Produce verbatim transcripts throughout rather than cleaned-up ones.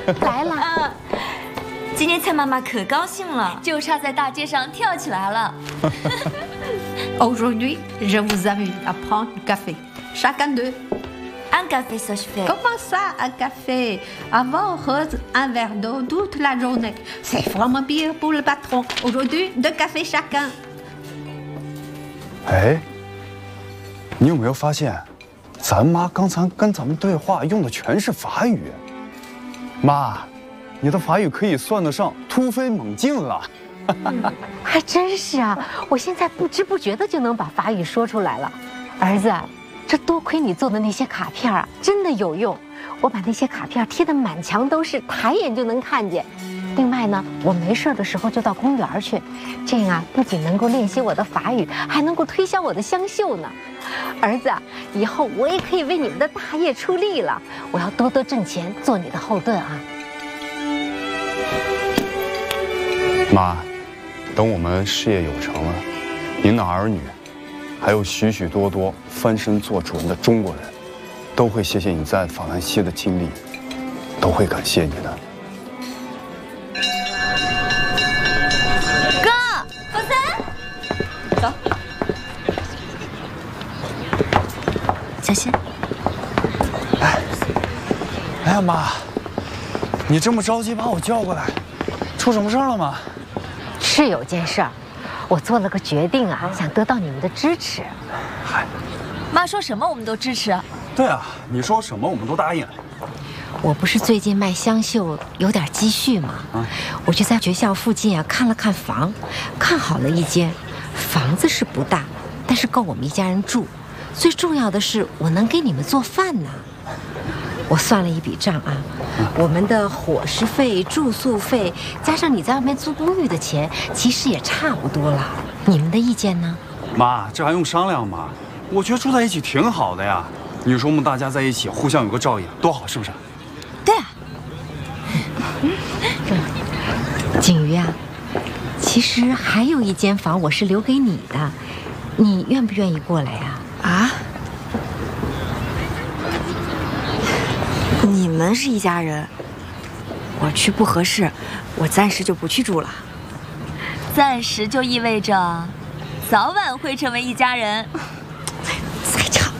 来了。 啊，今天蔡妈妈可高兴了，就差在大街上跳起来了。 Aujourd'hui, je vous invite à prendre du café. Chacun d'eux. Un café ça suffit. Comment ça, un café? Avant, Rose, un verre d'eau toute la journée. C'est vraiment bien pour le patron. Aujourd'hui, deux cafés chacun. 哎，你有没有发现，咱妈刚才跟咱们对话用的全是法语？妈，你的法语可以算得上突飞猛进了。 还真是啊！我现在不知不觉的就能把法语说出来了。儿子，这多亏你做的那些卡片啊，真的有用。我把那些卡片贴得满墙都是，抬眼就能看见。另外呢，我没事的时候就到公园去，这样啊，不仅能够练习我的法语，还能够推销我的香绣呢。儿子，以后我也可以为你们的大业出力了。我要多多挣钱，做你的后盾啊。 妈，等我们事业有成了，您的儿女，还有许许多多翻身做主人的中国人，都会谢谢你在法兰西的经历，都会感谢你的。 哥，福森，走，小心。 哎，哎呀妈，你这么着急把我叫过来，出什么事了吗？ 是有件事儿，我做了个决定啊，想得到你们的支持。 嗨， 妈说什么我们都支持。 对啊，你说什么我们都答应。 我不是最近卖香绣有点积蓄吗？啊，我就在学校附近啊看了看房，看好了一间，房子是不大，但是够我们一家人住。最重要的是，我能给你们做饭呢。我算了一笔账啊，我们的伙食费、住宿费，加上你在外面租公寓的钱，其实也差不多了。你们的意见呢？ 妈，这还用商量吗？我觉得住在一起挺好的呀。你说我们大家在一起，互相有个照应，多好，是不是？ 对啊。 景瑜啊，其实还有一间房我是留给你的，你愿不愿意过来呀？ 啊？你们是一家人，我去不合适，我暂时就不去住了。暂时就意味着，早晚会成为一家人。 再吵。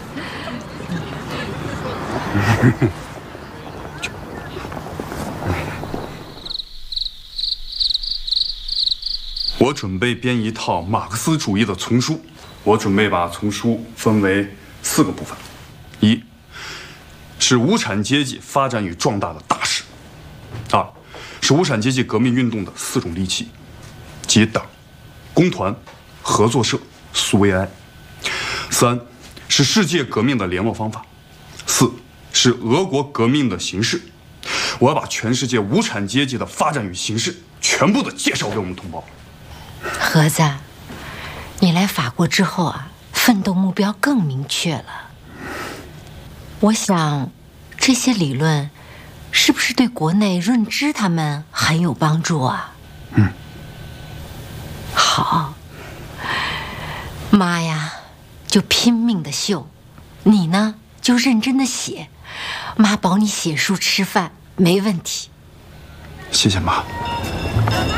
我准备编一套马克思主义的丛书，我准备把丛书分为四个部分：一是无产阶级发展与壮大的大事；二是无产阶级革命运动的四种利器，即党、工团、合作社、苏维埃；三是世界革命的联络方法；四是俄国革命的形势。我要把全世界无产阶级的发展与形势全部的介绍给我们同胞。 盒子，你来法国之后啊，奋斗目标更明确了。我想，这些理论是不是对国内润之他们很有帮助啊？ 嗯。 好，妈呀，就拼命的绣，你呢就认真的写，妈保你写书吃饭没问题。 谢谢妈。